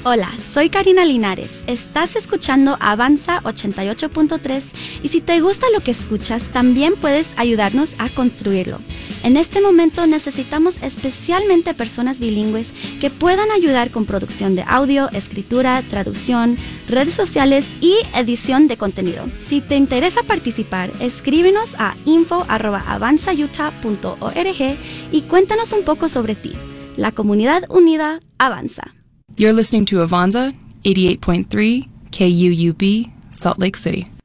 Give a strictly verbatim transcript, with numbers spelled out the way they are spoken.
Hola, soy Karina Linares. Estás escuchando Avanza ochenta y ocho punto tres y si te gusta lo que escuchas, también puedes ayudarnos a construirlo. En este momento necesitamos especialmente personas bilingües que puedan ayudar con producción de audio, escritura, traducción, redes sociales y edición de contenido. Si te interesa participar, escríbenos a info arroba avanza utah punto org y cuéntanos un poco sobre ti. La comunidad unida avanza. You're listening to Avanza, eighty-eight point three K U U B, Salt Lake City.